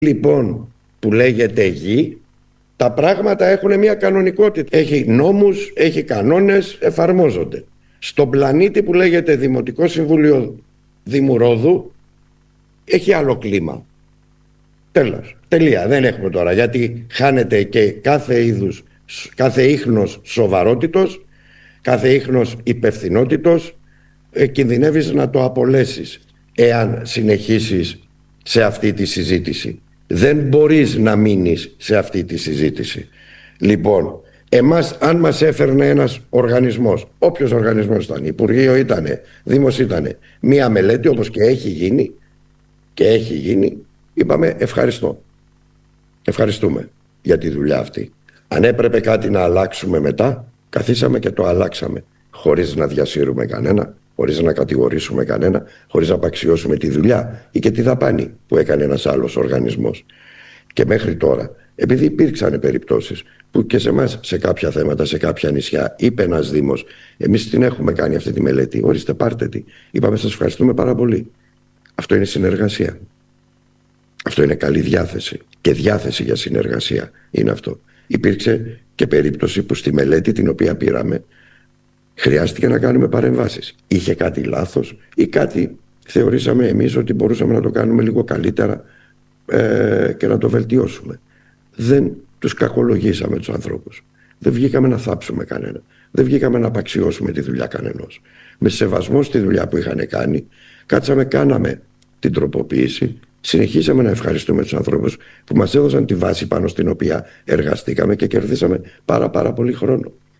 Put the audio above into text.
Λοιπόν, που λέγεται γη, τα πράγματα έχουν μια κανονικότητα. Έχει νόμους, έχει κανόνες, εφαρμόζονται. Στον πλανήτη που λέγεται Δημοτικό Συμβούλιο Δήμου Ρόδου έχει άλλο κλίμα. Τέλος. Τελεία. Δεν έχουμε τώρα, γιατί χάνεται και κάθε ίχνος σοβαρότητος, κάθε ίχνος υπευθυνότητος, κινδυνεύεις να το απολέσεις εάν συνεχίσεις σε αυτή τη συζήτηση. Δεν μπορείς να μείνεις σε αυτή τη συζήτηση. Λοιπόν, εμάς αν μας έφερνε ένας οργανισμός, όποιος οργανισμός ήταν, Υπουργείο ήτανε, Δήμος ήτανε, μία μελέτη όπως και έχει γίνει, είπαμε ευχαριστώ. Ευχαριστούμε για τη δουλειά αυτή. Αν έπρεπε κάτι να αλλάξουμε μετά, καθίσαμε και το αλλάξαμε, χωρίς να διασύρουμε κανένα, χωρίς να κατηγορήσουμε κανένα, χωρίς να απαξιώσουμε τη δουλειά ή και τη δαπάνη που έκανε ένας άλλος οργανισμός. Και μέχρι τώρα, επειδή υπήρξαν περιπτώσεις που και σε εμάς, σε κάποια θέματα, σε κάποια νησιά, είπε ένας Δήμος, εμείς την έχουμε κάνει αυτή τη μελέτη, ορίστε πάρτε τη. Είπαμε σας ευχαριστούμε πάρα πολύ. Αυτό είναι συνεργασία. Αυτό είναι καλή διάθεση. Και διάθεση για συνεργασία είναι αυτό. Υπήρξε και περίπτωση που στη μελέτη την οποία πήραμε χρειάστηκε να κάνουμε παρεμβάσεις. Είχε κάτι λάθος ή κάτι θεωρήσαμε εμείς ότι μπορούσαμε να το κάνουμε λίγο καλύτερα και να το βελτιώσουμε. Δεν τους κακολογήσαμε τους ανθρώπους. Δεν βγήκαμε να θάψουμε κανένα. Δεν βγήκαμε να απαξιώσουμε τη δουλειά κανενός. Με σεβασμό στη δουλειά που είχαν κάνει, κάτσαμε, κάναμε την τροποποίηση, συνεχίσαμε να ευχαριστούμε τους ανθρώπους που μας έδωσαν τη βάση πάνω στην οποία εργαστήκαμε και κερδίσαμε πάρα πολύ χρόνο.